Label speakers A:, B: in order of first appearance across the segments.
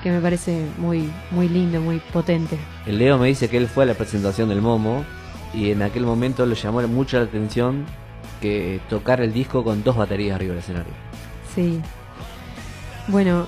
A: que me parece muy, muy lindo, muy potente.
B: El Leo me dice que él fue a la presentación del Momo y en aquel momento le llamó mucho la atención que tocar el disco con 2 baterías arriba del escenario.
A: Sí. Bueno,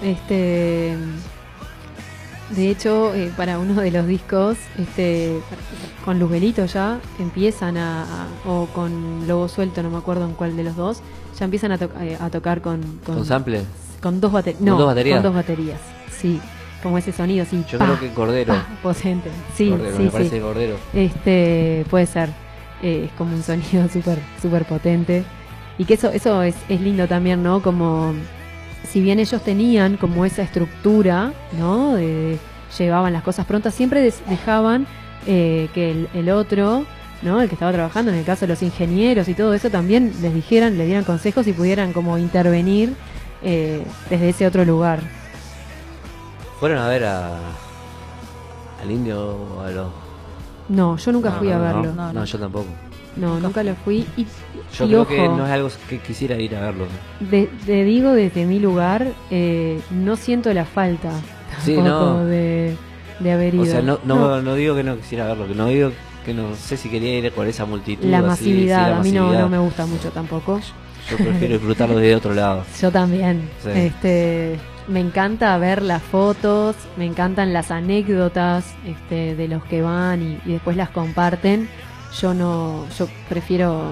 A: de hecho, para uno de los discos, con Luzbelito ya empiezan o con Lobo Suelto, no me acuerdo en cuál de los dos, ya empiezan a tocar
B: ¿Con sample?
A: con 2 baterías.
B: ¿Con 2 baterías?
A: Con 2 baterías, sí. Como ese sonido así.
B: Yo creo que Cordero.
A: Potente. Sí,
B: Cordero,
A: sí,
B: me parece
A: sí.
B: Cordero.
A: Puede ser. Es como un sonido súper, súper potente. Y que eso es lindo también, ¿no? Como si bien ellos tenían como esa estructura, ¿no? Llevaban las cosas prontas, siempre dejaban que el otro, ¿no? El que estaba trabajando, en el caso de los ingenieros y todo eso, también les dieran consejos y pudieran como intervenir desde ese otro lugar.
B: ¿Fueron a ver al Indio o a los...?
A: No, yo nunca fui a verlo.
B: No, yo tampoco.
A: No, nunca lo fui.
B: Yo
A: y
B: creo
A: ojo,
B: que no es algo que quisiera ir a verlo.
A: Te digo desde mi lugar, no siento la falta
B: Sí, no.
A: de haber ido.
B: O sea, no digo que no quisiera verlo, que no digo que no sé si quería ir con esa multitud.
A: La
B: así,
A: masividad,
B: sí, la
A: a mí
B: masividad.
A: no me gusta mucho tampoco.
B: Yo prefiero disfrutarlo desde otro lado.
A: Yo también.
B: Sí.
A: Me encanta ver las fotos, me encantan las anécdotas de los que van y después las comparten. Yo prefiero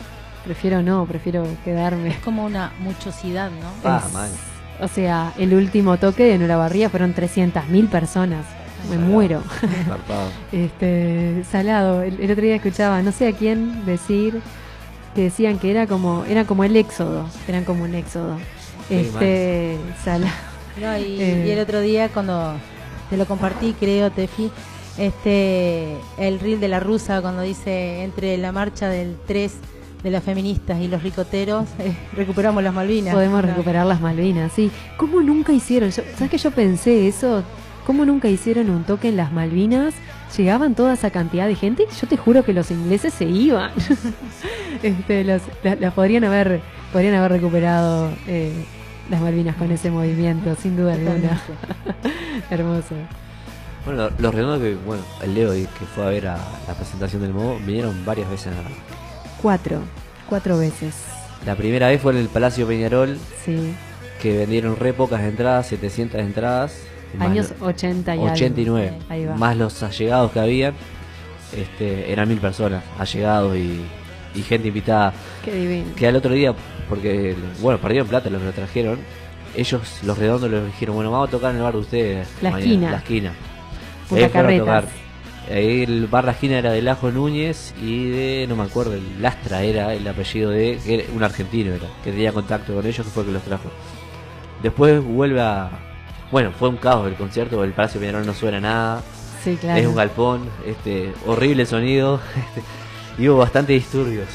A: quedarme.
C: Es como una muchosidad, ¿no?
B: Mal.
A: O sea, el último toque de Nueva fueron 300.000 personas. Me muero.
B: Zarpado.
A: Salado. El otro día escuchaba, no sé a quién decir, que decían que era como el éxodo. Eran como un éxodo. Salado.
C: No, y el otro día cuando te lo compartí, creo, Tefi, el reel de la rusa cuando dice entre la marcha del 3 de las feministas y los ricoteros, recuperamos las Malvinas.
A: Podemos recuperar las Malvinas, sí. ¿Cómo nunca hicieron? ¿Sabes que yo pensé eso? ¿Cómo nunca hicieron un toque en las Malvinas? Llegaban toda esa cantidad de gente. Yo te juro que los ingleses se iban. Las podrían haber recuperado las Malvinas con ese movimiento, sin duda alguna. Hermoso.
B: Bueno, los redondos que, el Leo que fue a ver a la presentación del Momo, vinieron varias veces.
A: 4 veces.
B: La primera vez fue en el Palacio Peñarol,
A: Sí.
B: que vendieron re pocas entradas, 700 entradas.
A: Años 80 y
B: 89.
A: algo. Ahí va.
B: Más los allegados que habían, eran 1000 personas, allegados y gente invitada.
A: Qué divino.
B: Que al otro día, porque, perdieron plata los que lo trajeron, ellos, los redondos, les dijeron, vamos a tocar en el bar de ustedes.
A: La
B: mañana,
A: esquina.
B: La esquina.
A: Punta
B: Ahí fueron a
A: Carretas.
B: tocar. Ahí el bar La Esquina era de Lajo Núñez y de, no me acuerdo, el Lastra era el apellido que era un argentino, que tenía contacto con ellos, que fue el que los trajo. Después vuelve a... fue un caos el concierto, el Palacio Peñarol no suena nada,
A: Sí, claro.
B: es un galpón, horrible sonido, y hubo bastante disturbios.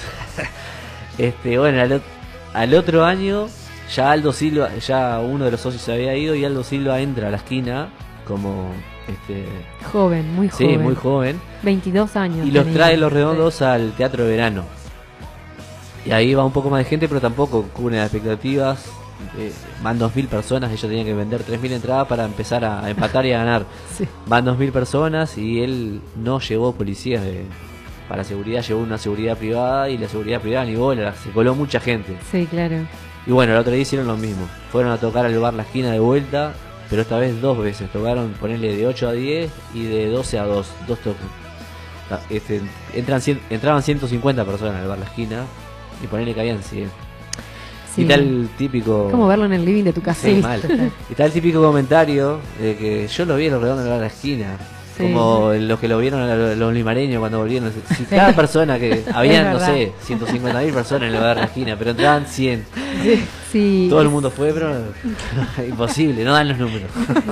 B: Al otro año ya Aldo Silva, ya uno de los socios se había ido y Aldo Silva entra a La Esquina como...
A: Joven, muy joven.
B: Sí, muy joven.
A: 22 años.
B: Y los
A: tenía.
B: trae los redondos al Teatro de Verano. Y ahí va un poco más de gente, pero tampoco cubre las expectativas. Van 2000 personas, ellos tenían que vender 3000 entradas para empezar a empatar y a ganar.
A: Sí.
B: Van 2000 personas y él no llevó policías para seguridad, llevó una seguridad privada y la seguridad privada ni bola, se coló mucha gente.
A: Sí, claro.
B: Y el otro día hicieron lo mismo. Fueron a tocar al bar La Esquina de vuelta, pero esta vez 2 veces. Tocaron, ponerle de 8 a 10 y de 12 a 2 toques. Entraban 150 personas al bar La Esquina y ponerle que habían 100.
A: Sí.
B: Y tal típico...
A: Como verlo en el living de tu casa.
B: Sí, mal. Y tal típico comentario de que yo lo vi en los redondos de La Esquina.
A: Sí.
B: Como los que lo vieron a los limareños cuando volvieron. Si cada persona que... Habían, no sé, 150.000 personas en el bar de La Esquina, pero entraban 100.
A: Sí.
B: Todo el mundo fue, pero imposible, no dan los números.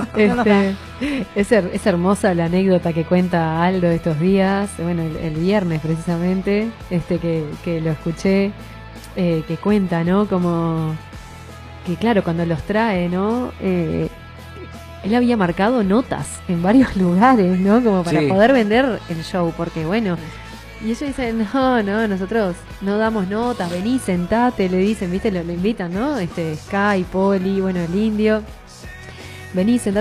A: Es hermosa la anécdota que cuenta Aldo estos días, el viernes precisamente, que lo escuché, que cuenta, ¿no? Como que claro, cuando los trae, ¿no? Él había marcado notas en varios lugares, ¿no? Como para poder vender el show, porque y ellos dicen, no, nosotros no damos notas, vení, sentate, le dicen, viste, lo invitan, ¿no? Sky, Poli, el Indio, vení, sentate.